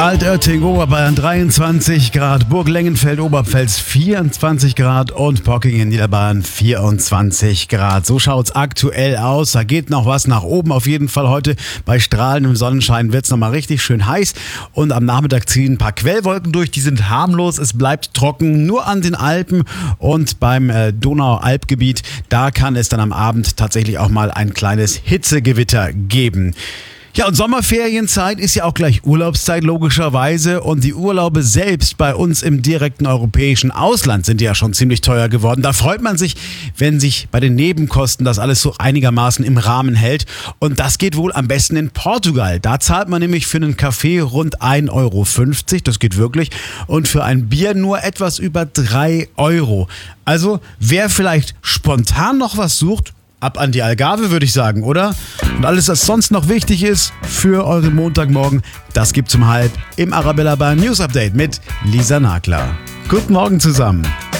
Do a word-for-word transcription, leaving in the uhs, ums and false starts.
Altötting, Oberbayern dreiundzwanzig Grad, Burg Lengenfeld, Oberpfälz vierundzwanzig Grad und Pockingen, Niederbayern vierundzwanzig Grad. So schaut's aktuell aus. Da geht noch was nach oben. Auf jeden Fall heute bei strahlendem Sonnenschein wird's nochmal richtig schön heiß. Und am Nachmittag ziehen ein paar Quellwolken durch. Die sind harmlos. Es bleibt trocken. Nur an den Alpen und beim äh, Donau-Alpgebiet. Da kann es dann am Abend tatsächlich auch mal ein kleines Hitzegewitter geben. Ja, und Sommerferienzeit ist ja auch gleich Urlaubszeit logischerweise, und die Urlaube selbst bei uns im direkten europäischen Ausland sind ja schon ziemlich teuer geworden. Da freut man sich, wenn sich bei den Nebenkosten das alles so einigermaßen im Rahmen hält, und das geht wohl am besten in Portugal. Da zahlt man nämlich für einen Kaffee rund ein Euro fünfzig, das geht wirklich, und für ein Bier nur etwas über drei Euro. Also wer vielleicht spontan noch was sucht, ab an die Algarve, würde ich sagen, oder? Und alles, was sonst noch wichtig ist für euren Montagmorgen, das gibt's um halb im Arabella Bayern News Update mit Lisa Nagler. Guten Morgen zusammen.